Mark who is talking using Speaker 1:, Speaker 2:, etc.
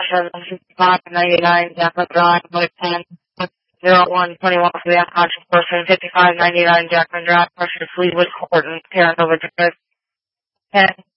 Speaker 1: 75599 Jackman Drive, Mode 10, 0121 for the unconscious person, 5599 Jackman Drive, pressure Fleetwood Court, and Terranova Drive, 10.